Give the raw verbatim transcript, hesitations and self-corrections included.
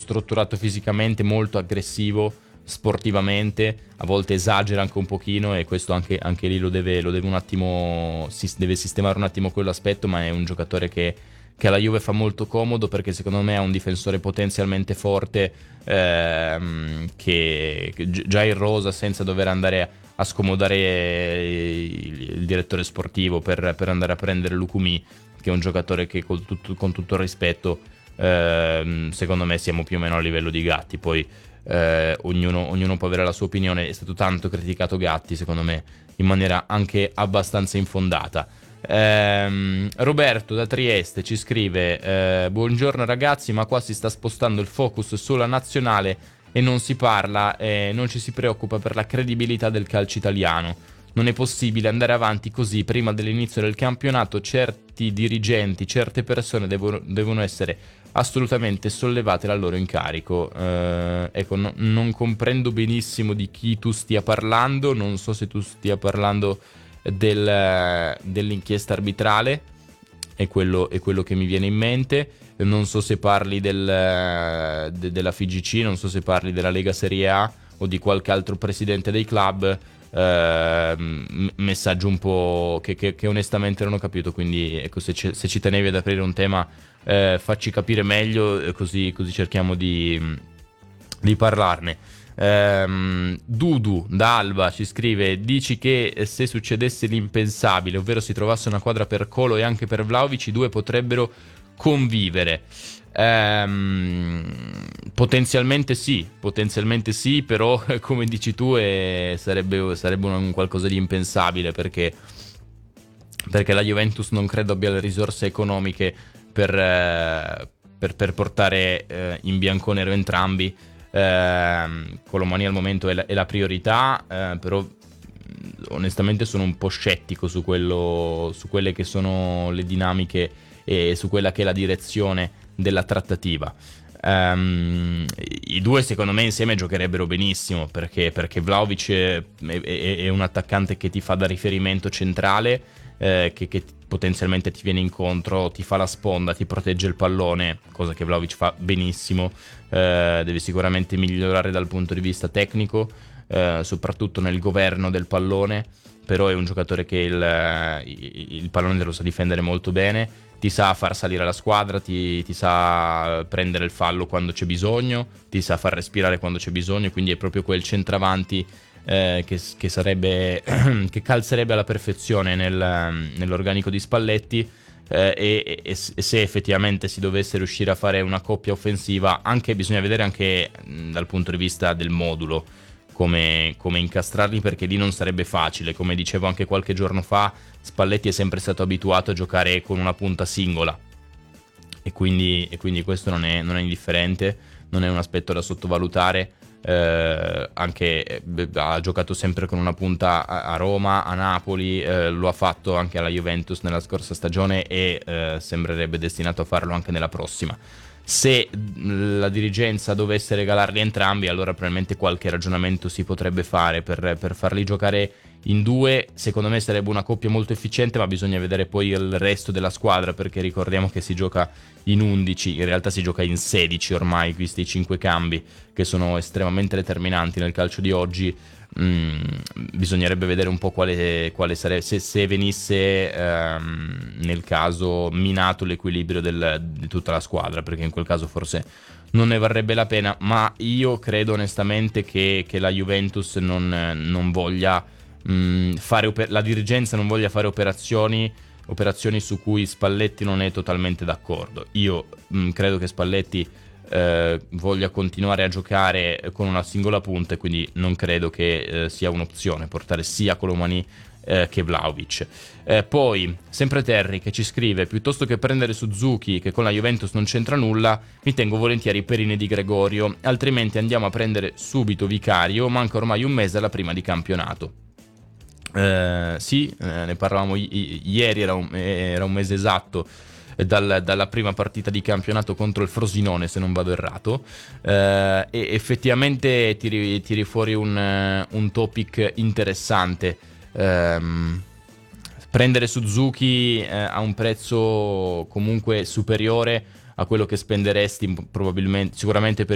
strutturato fisicamente, molto aggressivo sportivamente, a volte esagera anche un pochino, e questo anche, anche lì lo deve, lo deve un attimo, si deve sistemare un attimo quell'aspetto, ma è un giocatore che, che alla Juve fa molto comodo, perché secondo me è un difensore potenzialmente forte, ehm, che, che già in rosa, senza dover andare a scomodare il, il direttore sportivo per, per andare a prendere Lukumi, che è un giocatore che con tutto, con tutto il rispetto, ehm, secondo me siamo più o meno a livello di Gatti. Poi Eh, ognuno, ognuno può avere la sua opinione. È stato tanto criticato Gatti, secondo me in maniera anche abbastanza infondata. ehm, Roberto da Trieste ci scrive: eh, buongiorno ragazzi, ma qua si sta spostando il focus sulla nazionale e non si parla, eh, non ci si preoccupa per la credibilità del calcio italiano. Non è possibile andare avanti così prima dell'inizio del campionato. Certi dirigenti, certe persone devono, devono essere assolutamente sollevate dal loro incarico. Eh, ecco, no, non comprendo benissimo di chi tu stia parlando. Non so se tu stia parlando del, dell'inchiesta arbitrale, è quello, è quello che mi viene in mente. Non so se parli del, de, della F I G C, non so se parli della Lega Serie A o di qualche altro presidente dei club. Uh, messaggio un po' che, che, che onestamente non ho capito, quindi ecco, se, ci, se ci tenevi ad aprire un tema, eh, facci capire meglio, così, così cerchiamo di, di parlarne. um, Dudu da Alba ci scrive: dici che se succedesse l'impensabile, ovvero si trovasse una quadra per Colo e anche per Vlahovic, i due potrebbero convivere? Um, potenzialmente sì, potenzialmente sì, però come dici tu è, sarebbe, sarebbe un qualcosa di impensabile, perché, perché la Juventus non credo abbia le risorse economiche per, eh, per, per portare eh, in bianconero entrambi. eh, Colomani al momento è la, è la priorità, eh, però onestamente sono un po' scettico su quello, su quelle che sono le dinamiche e su quella che è la direzione della trattativa. Um, i due secondo me insieme giocherebbero benissimo, perché, perché Vlahovic è, è, è un attaccante che ti fa da riferimento centrale, eh, che, che potenzialmente ti viene incontro, ti fa la sponda, ti protegge il pallone, cosa che Vlahovic fa benissimo. eh, deve sicuramente migliorare dal punto di vista tecnico, eh, soprattutto nel governo del pallone, però è un giocatore che il, il, il pallone lo sa difendere molto bene, ti sa far salire la squadra, ti, ti sa prendere il fallo quando c'è bisogno, ti sa far respirare quando c'è bisogno, quindi è proprio quel centravanti eh, che, che sarebbe che calzerebbe alla perfezione nel, nell'organico di Spalletti. eh, e, e, e se effettivamente si dovesse riuscire a fare una coppia offensiva, anche bisogna vedere anche mh, dal punto di vista del modulo come, come incastrarli, perché lì non sarebbe facile. Come dicevo anche qualche giorno fa, Spalletti è sempre stato abituato a giocare con una punta singola, e quindi, e quindi questo non è, non è indifferente, non è un aspetto da sottovalutare. Eh, anche eh, ha giocato sempre con una punta a, a Roma, a Napoli, eh, lo ha fatto anche alla Juventus nella scorsa stagione e eh, sembrerebbe destinato a farlo anche nella prossima. Se la dirigenza dovesse regalarli entrambi, allora probabilmente qualche ragionamento si potrebbe fare per, per farli giocare in due. Secondo me sarebbe una coppia molto efficiente, ma bisogna vedere poi il resto della squadra, perché ricordiamo che si gioca in undici, in realtà si gioca in sedici ormai, questi cinque cambi che sono estremamente determinanti nel calcio di oggi. Mm, bisognerebbe vedere un po' quale, quale sarebbe, se, se venisse ehm, nel caso minato l'equilibrio del, di tutta la squadra, perché in quel caso forse non ne varrebbe la pena. Ma io credo onestamente che, che la Juventus non, non voglia mh, fare oper- la dirigenza non voglia fare operazioni operazioni su cui Spalletti non è totalmente d'accordo. Io mh, credo che Spalletti Eh, voglia continuare a giocare con una singola punta, e quindi non credo che eh, sia un'opzione portare sia Colomani eh, che Vlahovic. Eh, poi sempre Terry che ci scrive: piuttosto che prendere Suzuki, che con la Juventus non c'entra nulla, mi tengo volentieri Perini di Gregorio, altrimenti andiamo a prendere subito Vicario, manca ormai un mese alla prima di campionato. Eh, sì, eh, ne parlavamo i- i- ieri, era un, era un mese esatto Dal, dalla prima partita di campionato contro il Frosinone, se non vado errato, eh, e effettivamente tiri, tiri fuori un, un topic interessante. ehm, Prendere Suzuki eh, a un prezzo comunque superiore a quello che spenderesti probabilmente, sicuramente per